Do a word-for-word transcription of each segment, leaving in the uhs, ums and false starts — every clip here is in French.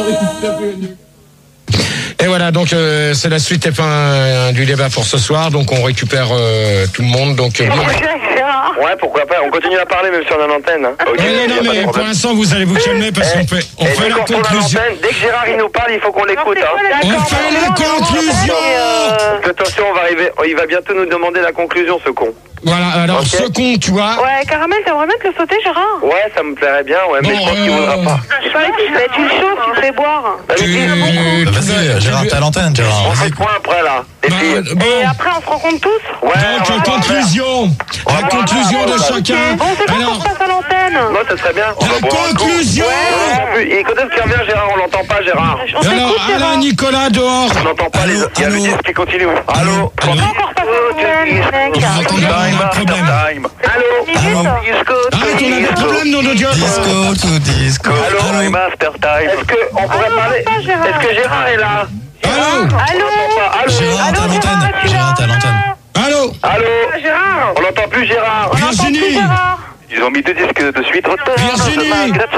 Et voilà, donc euh, c'est la suite et fin euh, du débat pour ce soir. Donc on récupère euh, tout le monde. Donc euh, ouais, pourquoi pas. On continue à parler même si on est en antenne. Hein. Okay, non, non, mais pour l'instant vous allez vous calmer parce qu'on fait, on fait la conclusion. Dès que Gérard il nous parle, il faut qu'on l'écoute. Hein. On fait la conclusion. Attention, on va arriver. Il va bientôt nous demander la conclusion, ce con. Voilà, alors okay. Ce con, tu vois. Ouais, Caramel, t'aimerais bien te le sauter, Gérard? Ouais, ça me plairait bien, ouais, mais bon, je pense euh... qu'il voudra pas. Je parlais que tu fais une chose, tu fais boire. Tu... Euh, Vas-y, Gérard, t'es à l'antenne, Gérard. On fait quoi après, là? Et, bah, puis... bon. Et après, on se rencontre tous? Ouais. Donc, conclusion. La conclusion de chacun. Bon, c'est quoi qu'on se passe à l'antenne? Non, ça serait bien. La conclusion. Et quand est-ce qu'il revient, Gérard? On l'entend pas, Gérard. Alors, Alain Nicolas, dehors. On n'entend pas, les autres. Il y a le disque qui continue. Allô? On va encore passer à l'antenne, mec. Allô? Arrête, on a des problèmes dans l'audio. Disco to disco. Allô, Master Time. Est-ce qu'on pourrait parler? Est-ce que Gérard est là? Allô? Allô? Gérard, t'es à l'antenne. Gérard, t'es à l'antenne. Allô? Allô? Gérard? On n'entend plus Gérard. Virginie? Ils ont mis deux disques de suite. Virginie?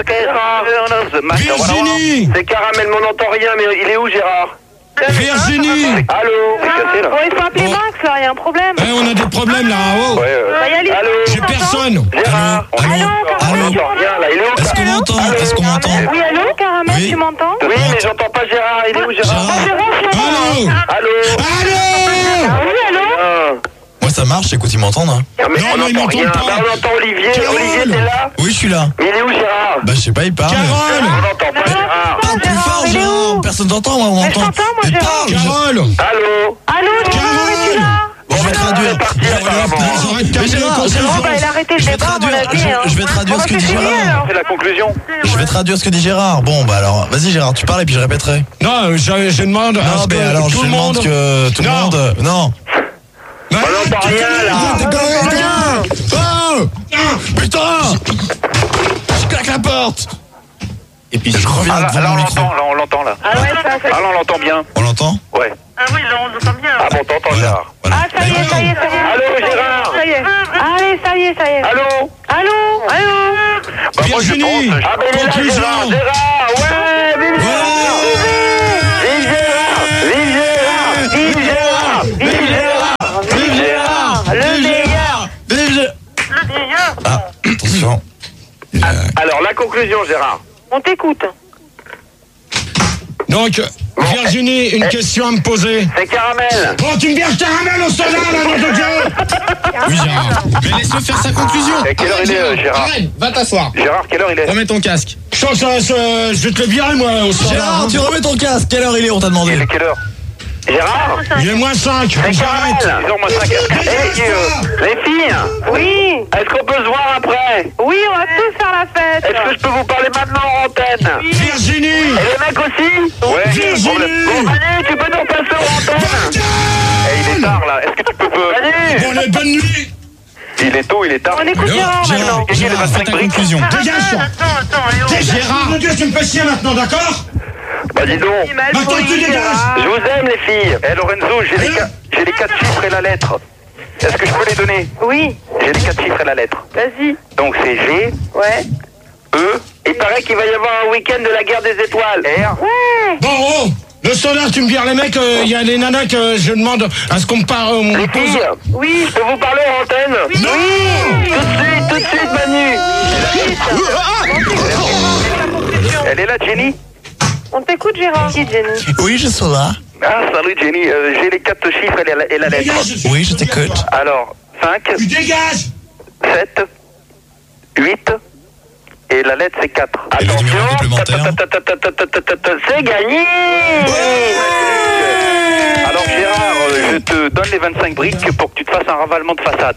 Virginie? C'est Caramel, mais on n'entend rien, mais il est où Gérard? Virginie? Allô? Bon, il faut appeler Max, là, il y a un problème. Eh, on a des problèmes là, oh. Ouais, euh... Allô? J'ai personne. Gérard? Allô? Allô? Est-ce qu'on m'entend? Est-ce qu'on m'entend? Oui, allô, Caramel, oui. Tu m'entends? Oui, mais j'entends pas Gérard, il est où Gérard? Allô? Allô? Allô? Oui, allô? Moi ça marche, écoute, ils m'entendent. Hein. Non, mais non, on mais n'entend rien. Bah, on entend Olivier. Carole. Olivier, t'es là? Oui, je suis là. Mais il est où Gérard? Bah, je sais pas, il parle. Carole! On n'entend pas Gérard. Parle plus fort, Gérard. Personne t'entend, moi, on Mais entend. je t'entends, moi, Mais Gérard. parle, je- Carole! Allô? Allô, Gérard, es-tu là? Bon, je vais traduire. parti, apparemment. J'arrête de Mais Gérard, calmer, Gérard, Bon, bah, il a arrêté le Je vais débat, à mon traduire, avis. hein. je, je vais traduire ce que dit Gérard. C'est la conclusion. Je vais traduire ce que dit Gérard. Bon, bah alors, vas-y Gérard, tu parles et puis je répéterai. Non, je, je demande à Non, ce que mais alors, tout je le demande monde... que tout le Non. monde. Non. Bah, On n'entend rien, là. Oh Putain! Je claque la porte! Et puis je reviens Ah, là, devant là, on mon micro. l'entend, là, on l'entend, là. Ah ouais, ça, ça. Ah, là, on l'entend bien. On l'entend? Ouais. Ah oui, là, on l'entend bien. Ah bon, t'entends, Voilà. Gérard. Voilà. Ah, ça y est, ça y est, ça y est. Allô, Gérard? Ça y est. Allez, ça y est, ça y est. Allô? Allô? Allô? Bah, moi, je Virginie! pense- Ah, mais il est là, Conclusion. Gérard, Gérard, ouais, vive Gérard! Vive Gérard! Vive Gérard! Vive Gérard! Vive Gérard! Le meilleur. Vive Gé- Ah, attention. Il a- Alors, la conclusion, Gérard. On t'écoute. Donc, Virginie, une question à me poser. C'est Caramel. Oh, tu me vierges caramel au soda, là, dans ton Dieu! Oui, Gérard. Mais laisse-le faire sa conclusion. Et quelle heure il est, euh, Gérard? Arrête, va t'asseoir. Gérard, quelle heure il est? Remets ton casque. Je sens que ça, ça- je vais te le virer, moi, au soda. Gérard, tu remets ton casque. Quelle heure il est? On t'a Il demandé. est quelle heure? Gérard? Il est moins cinq, C'est j'arrête. Caramel. Ils ont moins cinq. Eh, euh, les filles, Oui. est-ce qu'on peut se voir après? Oui, on va tous faire la fête. Est-ce que je peux vous parler maintenant en antenne? Virginie! Et les mecs aussi? Ouais. Virginie. Bon, Manu, tu peux nous passer en antenne? Eh, il est tard, là. Est-ce que tu peux... Manu! Bon, les bonnes nuits! Il est tôt, il est tard. On écoute Gérard Gérard, maintenant. Gérard, fais ta conclusion. Dégage, toi! Gérard! Mon Dieu, tu me fais chier maintenant, d'accord? Bah, dis donc. Maintenant, tu dégages! Je vous aime, les filles. Eh, Lorenzo, j'ai les, ca- j'ai les quatre chiffres et la lettre. Est-ce que je peux les donner? Oui. J'ai les quatre chiffres et la lettre. Vas-y. Donc, c'est G, Ouais. E. Il paraît qu'il va y avoir un week-end de la guerre des étoiles. R. Ouais. Bon, oh! Le soda, tu me vires les mecs, il euh, y a les nanas que je demande à ce qu'on me parle. On me Les pose. filles, Oui. je peux vous parler en antenne? Non! Tout de suite, tout de suite, Manu. Elle est là, Jenny? On t'écoute, Gérard. Qui, Jenny? Oui, je suis là. Ah, salut, Jenny. Euh, j'ai les quatre chiffres et la, et la lettre. Dégage! Oui, je t'écoute. Alors, cinq, Tu dégages! sept, huit, et la lettre c'est quatre. Et le numéro complémentaire? C'est gagné! Alors Gérard, euh, je te donne les vingt-cinq briques pour que tu te fasses un ravalement de façade.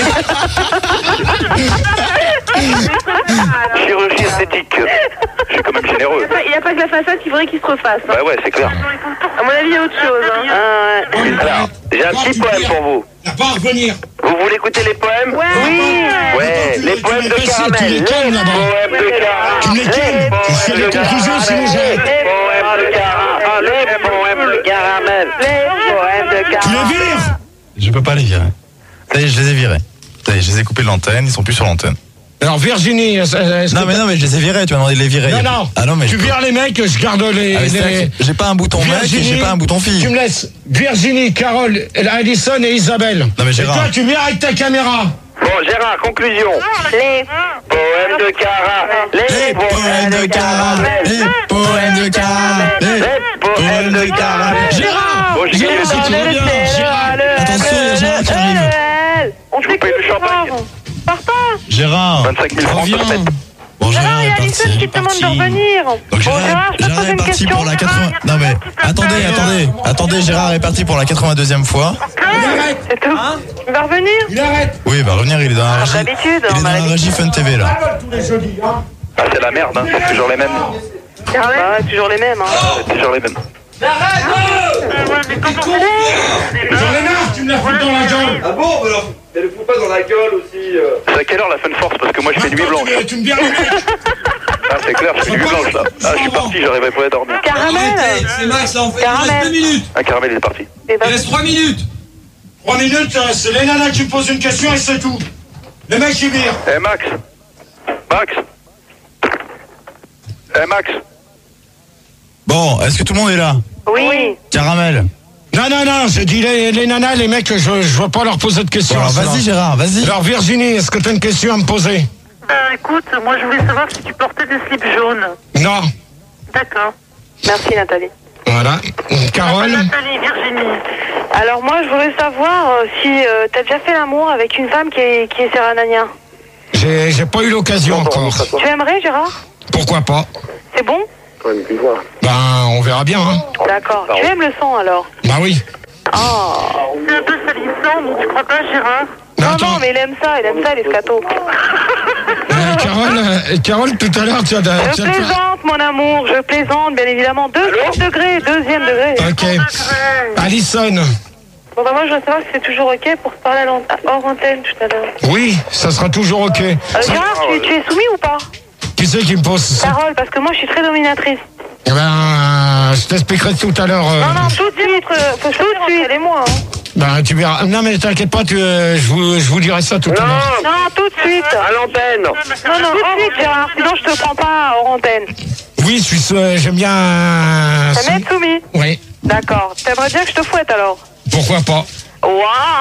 Chirurgie esthétique. Je suis quand même généreux. Il n'y a pas que la façade qu'il faudrait qu'il se refasse. Hein. Bah ouais, c'est clair. À mon avis, il y a autre chose. Hein. Ah, ouais. Alors, j'ai un petit poème pour vous. T'as pas à revenir! Vous voulez écouter les poèmes? Ouais. Oui. Ouais, les poèmes de Tu les Caramel. Les calmes, là-bas. poèmes de Caramel. Tu me les calmes. Je fais les conclusions, sinon j'arrête. Les poèmes de Caramel. Les poèmes de Caramel. Les poèmes de Tu les Caramel. vires! Je peux pas les virer. Ça y est, je les ai virés. Ça y est, je les ai coupés de l'antenne, ils sont plus sur l'antenne. Alors Virginie, est-ce est-ce Non que mais t'as- non mais je les ai virés, tu m'as demandé de les virer. non, non, Ah non mais tu je- vires les mecs, je garde les... Ah, mais c'est vrai les- que j'ai pas un bouton mec et j'ai pas un bouton tu fille. me laisses Virginie, Carole, Alison et Isabelle. Non, mais Gérard. Et toi, tu viens avec ta caméra. Bon, Gérard, conclusion. Les... Poème de Cara. Les poèmes de caramel, les poèmes de caramel, Les poèmes de Cara. Gérard Bon, j'ai gagné le Gérard, titre. tu reviens. Gérard. Attention, il y a Gérard qui arrive. On Je vous paye t'écoute, le champagne. Gérard. Pars pas. Gérard. vingt-cinq mille francs, Reviens. ça pète. Bon, Gérard, Gérard il y est a Alison parti. qui te demande de parti. revenir. Donc Bon, Gérard, Gérard, je te Gérard pose est une parti question. pour la quatre-vingts. Non mais attendez, attendez, attendez, Gérard est parti pour la quatre-vingt-deuxième fois. C'est tout. Il va revenir. Il arrête. Oui, il va revenir, il est dans la régie. d'habitude, Il est on dans a la régie Fun T V là. Tous les jeudis, hein. Ah, c'est la merde, hein. C'est toujours les mêmes. Bah ouais, toujours les mêmes. Hein. C'est toujours les mêmes. J'en ai marre, tu me la fous dans la gueule. Ah bon, mais alors, elle le fout pas dans la gueule aussi. euh. C'est à quelle heure la Fun Force? Parce que moi je fais nuit Maintenant, blanche. tu me- Tu me vires les mecs. Ah, c'est clair, je fais nuit blanche là. Ah, je suis parti, j'arriverai pas à dormir. Caramel. Arrêtez, c'est Max là, on fait. Il reste Caramel. deux minutes. Ah, Caramel, il est parti. Et bah, Il reste trois minutes. Trois minutes, euh, c'est les nanas qui me posent une question et c'est tout. Les mecs qui virent. Eh, Max. Max. Eh, Max. Bon, est-ce que tout le monde est là? oui. Caramel. Non, non, non, j'ai dit les, les nanas, les mecs, je ne veux pas leur poser de Bon, questions. alors vas-y Gérard, vas-y. Alors Virginie, est-ce que tu as une question à me poser? Euh, écoute, moi je voulais savoir si tu portais des slips jaunes. Non. D'accord. Merci Nathalie. Voilà. Carole? Nathalie, Virginie. Alors moi, je voudrais savoir euh, si euh, t'as déjà fait l'amour avec une femme qui est, qui est séranania. J'ai j'ai pas eu l'occasion encore. Tu aimerais, Gérard? Pourquoi pas? C'est bon? Ben, on verra bien, hein. D'accord. Tu aimes le sang alors? Bah oui. Oh. C'est un peu salissant, non, tu crois pas, Gérard? Non, Attends. non, mais il aime ça, il aime ça, les scatos. Euh, Carole, euh, Carole, tout à l'heure, tu as... tu as- Je plaisante, mon amour, je plaisante, bien évidemment. Deuxième degré, deuxième degré. Ok. Alison. Bon, bah moi, je veux savoir si c'est toujours OK pour se parler à l'ant- hors antenne tout à l'heure. Oui, ça sera toujours ok. Euh, Gérard, tu, tu es soumis ou pas? Qui c'est qui me pose ça? Carole, parce que moi, je suis très dominatrice. Eh ben, euh, je t'expliquerai tout à l'heure. euh, Non, non, tout de suite, euh, faut tout de suite. Et moi, hein. Ben, tu verras. Non, mais t'inquiète pas, tu, euh, je, vous, je vous dirai ça tout à l'heure. Non, tout de suite. À l'antenne. Non, non, tout de suite, Gérard, sinon je te prends pas hors antenne. Oui, je suis, sou- euh, j'aime bien... euh, Ça m'aide soumis. Oui, D'accord. T'aimerais bien que je te fouette alors? pourquoi pas. Waouh.